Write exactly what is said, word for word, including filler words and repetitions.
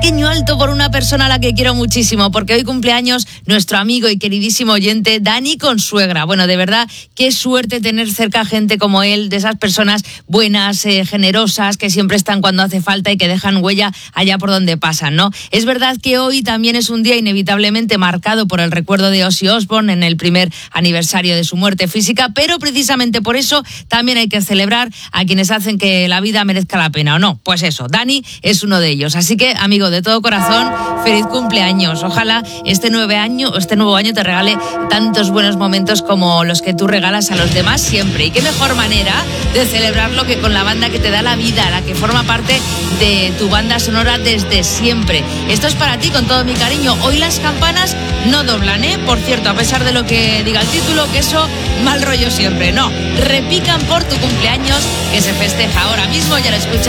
pequeño alto por una persona a la que quiero muchísimo, porque hoy cumpleaños nuestro amigo y queridísimo oyente Dani Consuegra. Bueno, de verdad, qué suerte tener cerca gente como él, de esas personas buenas, eh, generosas, que siempre están cuando hace falta y que dejan huella allá por donde pasan, ¿no? Es verdad que hoy también es un día inevitablemente marcado por el recuerdo de Ozzy Osbourne en el primer aniversario de su muerte física, pero precisamente por eso también hay que celebrar a quienes hacen que la vida merezca la pena, ¿o no? Pues eso, Dani es uno de ellos. Así que, amigo, de todo corazón, feliz cumpleaños. Ojalá este nuevo año, este nuevo año te regale tantos buenos momentos como los que tú regalas a los demás siempre. Y qué mejor manera de celebrarlo que con la banda que te da la vida, la que forma parte de tu banda sonora desde siempre. Esto es para ti con todo mi cariño. Hoy las campanas no doblan, ¿eh? Por cierto, a pesar de lo que diga el título, que eso mal rollo siempre. No, repican por tu cumpleaños, que se festeja ahora mismo, ya lo escuchas